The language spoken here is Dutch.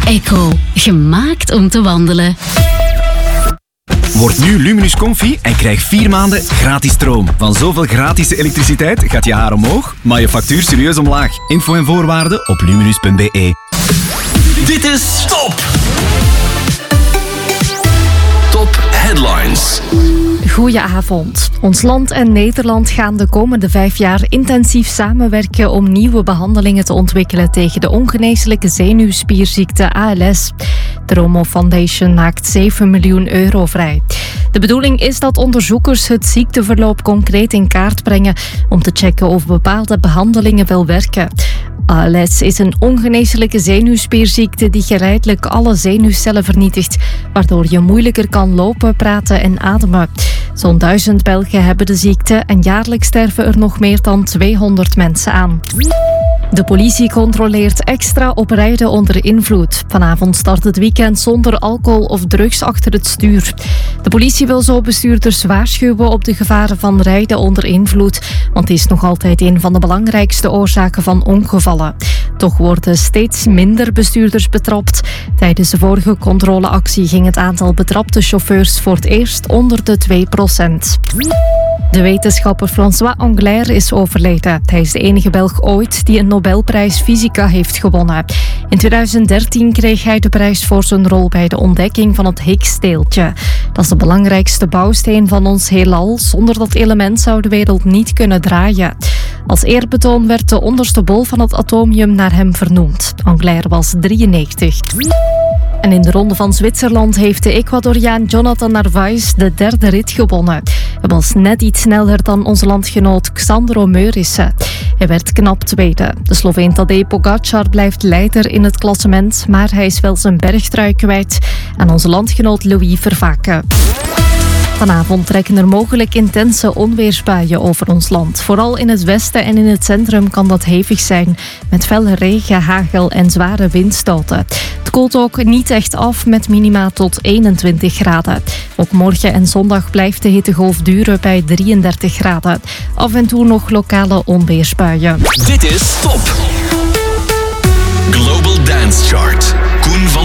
Echo, gemaakt om te wandelen. Word nu Luminus Comfy en krijg 4 maanden gratis stroom. Van zoveel gratis elektriciteit gaat je haar omhoog, maar je factuur serieus omlaag. Info en voorwaarden op luminus.be. Dit is Top Headlines. Goedenavond. Ons land en Nederland gaan de komende 5 jaar intensief samenwerken om nieuwe behandelingen te ontwikkelen tegen de ongeneeslijke zenuwspierziekte ALS. De Romo Foundation maakt €7 miljoen vrij. De bedoeling is dat onderzoekers het ziekteverloop concreet in kaart brengen om te checken of bepaalde behandelingen wel werken. ALS is een ongeneeslijke zenuwspierziekte die geleidelijk alle zenuwcellen vernietigt, waardoor je moeilijker kan lopen, praten en ademen. Zo'n 1000 Belgen hebben de ziekte en jaarlijks sterven er nog meer dan 200 mensen aan. De politie controleert extra op rijden onder invloed. Vanavond start het weekend zonder alcohol of drugs achter het stuur. De politie wil zo bestuurders waarschuwen op de gevaren van rijden onder invloed, want het is nog altijd een van de belangrijkste oorzaken van ongevallen. Toch worden steeds minder bestuurders betrapt. Tijdens de vorige controleactie ging het aantal betrapte chauffeurs voor het eerst onder de 2%. De wetenschapper François Englert is overleden. Hij is de enige Belg ooit die een Nobelprijs Fysica heeft gewonnen. In 2013 kreeg hij de prijs voor zijn rol bij de ontdekking van het Higgs-deeltje. Dat is de belangrijkste bouwsteen van ons heelal. Zonder dat element zou de wereld niet kunnen draaien. Als eerbetoon werd de onderste bol van het atomium naar hem vernoemd. Englert was 93. En in de Ronde van Zwitserland heeft de Ecuadoriaan Jonathan Narvaez de 3e rit gewonnen. Hij was net iets sneller dan onze landgenoot Xandro Meurissen. Hij werd knap tweede. De Sloveen Tadej Pogačar blijft leider in het klassement, maar hij is wel zijn bergtrui kwijt aan onze landgenoot Louis Vervaeke. Vanavond trekken er mogelijk intense onweersbuien over ons land. Vooral in het westen en in het centrum kan dat hevig zijn, met felle regen, hagel en zware windstoten. Het koelt ook niet echt af met minima tot 21 graden. Ook morgen en zondag blijft de hittegolf duren bij 33 graden. Af en toe nog lokale onweersbuien. Dit is Top Global Dance Chart. Koen van